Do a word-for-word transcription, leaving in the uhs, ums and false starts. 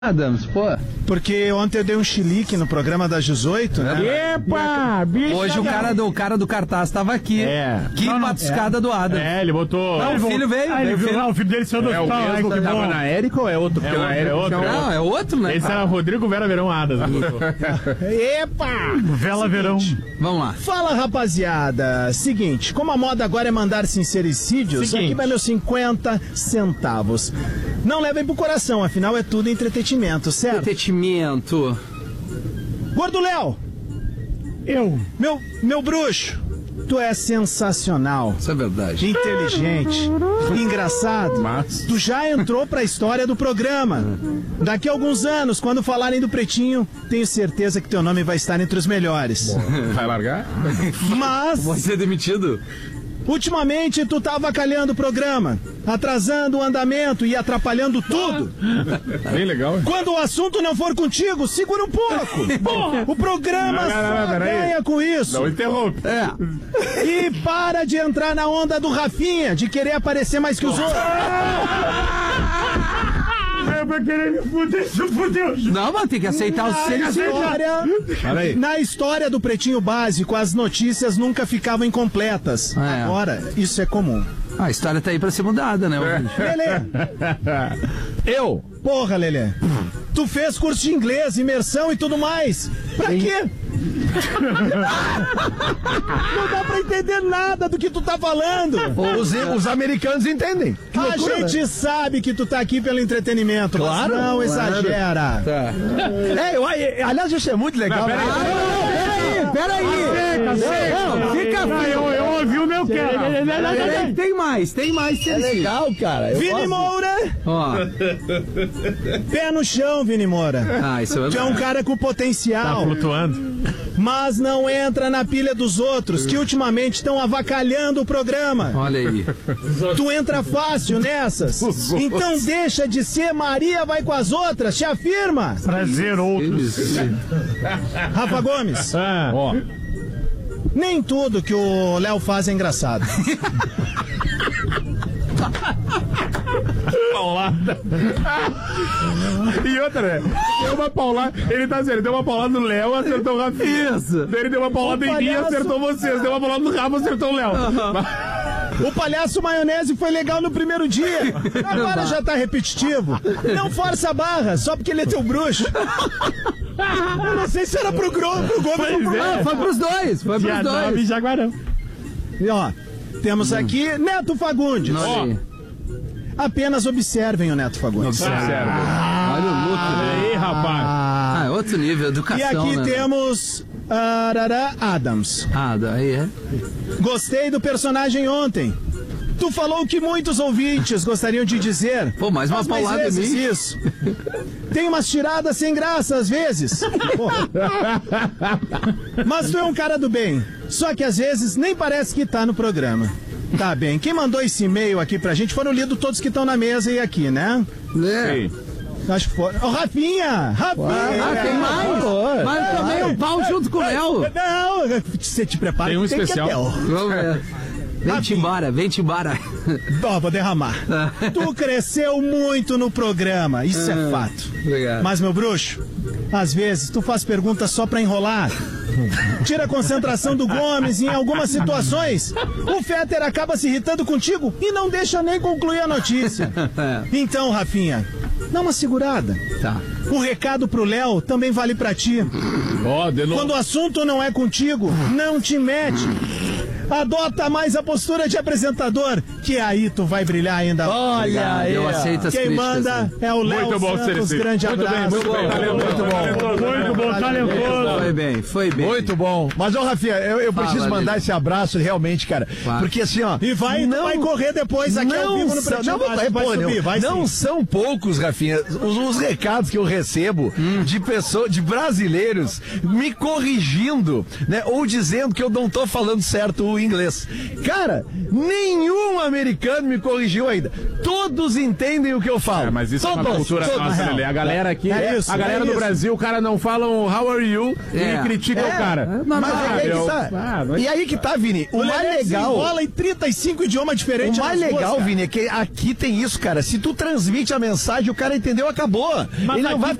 Adams, pô. Porque ontem eu dei um chilique no programa das dezoito, né? Epa, bicho. Hoje o cara do, o cara do cartaz estava aqui. É. Que Não, não, patuscada é. do Adams. É, ele botou... Não, ele o filho voltou. veio. Ah, ele veio viu filho. lá, o filho dele saiu do É o hospital. mesmo que que tava bom. na Érica ou é outro? Porque É na outro, Érica é outro. tinha um- Não, é outro, né? Esse era Rodrigo Vera Verão Adas. Epa! Vela Verão. Vamos lá. Fala, rapaziada. Seguinte, como a moda agora é mandar sincericídios, Seguinte. aqui vai meus cinquenta centavos. Não levem pro coração, afinal é tudo entretenimento, certo? Entretenimento. Gordo Léo, Eu. meu, meu bruxo, tu é sensacional. Isso é verdade. Inteligente, engraçado. Mas- Tu já entrou pra história do programa. Daqui a alguns anos, quando falarem do Pretinho, tenho certeza que teu nome vai estar entre os melhores. Vai largar? Mas, Vai ser demitido? ultimamente, tu tá avacalhando o programa, atrasando o andamento e atrapalhando tudo. Bem legal. hein? Quando o assunto não for contigo, segura um pouco. O programa Não, não, não, só peraí. ganha com isso. Não interrompe. É. E para de entrar na onda do Rafinha, de querer aparecer mais que os outros. É pra querer me fuder, se fudeu. Não, mas tem que aceitar o Na sincericídio. história, Olha aí. na história do Pretinho Básico, as notícias nunca ficavam incompletas. É. Agora, isso é comum. A história tá aí pra ser mudada, né? Lelê, Eu? porra, Lelê. Tu fez curso de inglês, imersão e tudo mais. Pra quê? Não dá pra entender nada do que tu tá falando. Os, os americanos entendem. Que A loucura, gente né? sabe que tu tá aqui pelo entretenimento, Claro, mas não claro. exagera. Tá. É, eu, eu- aliás, isso é muito legal. Não, né? Peraí, peraí. Seca, seca. Não, fica Não, eu, eu ouvi o meu cara. Peraí, tem mais, tem mais É sincericídio. legal, cara. Eu Vini gosto. Moura, Ó. pé no chão, Vini Moura. Ah, isso é Tu é um cara com Tá potencial, flutuando. mas não entra na pilha dos outros, que ultimamente estão avacalhando o programa. Olha aí. Tu entra fácil nessas. Então deixa de ser Maria vai com as outras, te afirma. Prazer outros. Rafa Gomes, Ah. Ó, nem tudo que o Léo faz é engraçado. Paulada. E outra, né? Deu uma paulada. Ele tá sério, deu uma paulada no Léo, acertou o Rafinha. Isso. Daí ele deu uma paulada O em mim, palhaço- acertou vocês. Deu uma paulada no Rafa, acertou o Léo. O palhaço maionese foi legal no primeiro dia. Agora já tá repetitivo. Não força a barra, só porque ele é teu bruxo. Eu não sei se era pro Globo, pro Gomes ou pro... Pois é. Ah, foi pros dois, foi pros Dia nove, dois. Jaguarão. E ó, temos aqui Neto Fagundes. Olha aí. Apenas observem o Neto Fagundes. Sério. Olha o look. Aí, rapaz. Ah, é outro nível, E educação, aqui né? temos Arara Adams. Ah, daí é. Gostei do personagem ontem. Tu falou que muitos ouvintes gostariam de dizer. Pô, mais uma Faz paulada em vezes mim. isso. Tem umas tiradas sem graça às vezes. Porra. Mas tu é um cara do bem. Só que às vezes nem parece que tá no programa. Tá bem. Quem mandou esse e-mail aqui pra gente foram lidos todos que estão na mesa e aqui, né? É. Acho que foram. Ô, Rafinha! Rafinha! Ah, tem mais? Mas eu tomei um pau junto com o Léo. Não, você te prepara. Tem um que especial. ter. Vamos ver. Vem-te embora, vem-te embora. Ó, vou derramar. Tu cresceu muito no programa, isso é fato. Obrigado. Mas, meu bruxo, às vezes tu faz perguntas só pra enrolar. Tira a concentração do Gomes e em algumas situações o Fetter acaba se irritando contigo e não deixa nem concluir a notícia. Então, Rafinha, dá uma segurada. Tá. O recado pro Léo também vale pra ti. ó, de novo. Quando o assunto não é contigo, não te mete. Adota mais a postura de apresentador, que aí tu vai brilhar ainda. Olha aí. Eu aceito as Quem críticas. manda é o Léo Muito bom, Santos. Cerecê. Grande Muito bem, abraço. muito bem. Muito bom. Muito bom, talentoso. Foi bem, foi bem. Muito bom. Mas, ô, Rafinha, eu, eu Fala, preciso mandar Lili. esse abraço realmente, cara. Claro. Porque assim, ó. E vai, tu vai correr depois aqui ao vivo no são, Pretinho não, Básico, vai pô, subir, não, vai não sim. são poucos, Rafinha, os, os recados que eu recebo de pessoas, de brasileiros me corrigindo, né? Ou dizendo que eu não tô falando certo o inglês. Cara, nenhuma americano me corrigiu ainda. Todos entendem o que eu falo. É, mas isso todos, é uma cultura todos, nossa, Lelê. A galera aqui, É isso, a galera é do isso. Brasil, o cara não fala um how are you É. e critica É. o cara. Não, Mas não, aí eu- que tá. ah, não é- E aí que tá, Vini. O, O mais Lelê legal. desenrola em trinta e cinco idiomas diferentes. O mais nas ruas, legal, cara. Vini, é que aqui tem isso, cara. Se tu transmite a mensagem, o cara entendeu, acabou. Mas Ele não aqui vai